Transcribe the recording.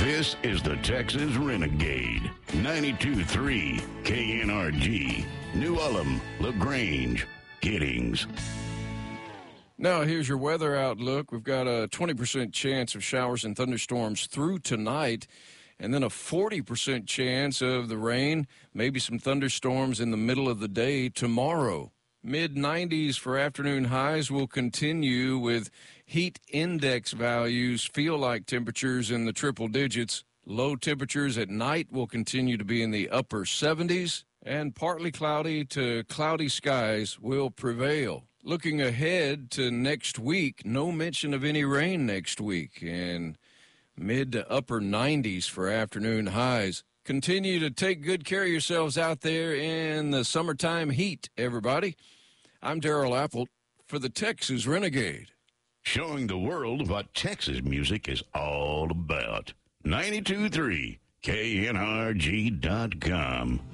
This is the Texas Renegade. 92.3 KNRG. New Ulm, LaGrange, Giddings. Now, here's your weather outlook. We've got a 20% chance of showers and thunderstorms through tonight, and then a 40% chance of the rain, maybe some thunderstorms in the middle of the day tomorrow. Mid-90s for afternoon highs will continue with heat index values, feel-like temperatures in the triple digits. Low temperatures at night will continue to be in the upper 70s, and partly cloudy to cloudy skies will prevail. Looking ahead to next week, no mention of any rain next week, and mid to upper 90s for afternoon highs. Continue to take good care of yourselves out there in the summertime heat, everybody. I'm Darrell Apple for the Texas Renegade. Showing the world what Texas music is all about. 92.3 KNRG.com.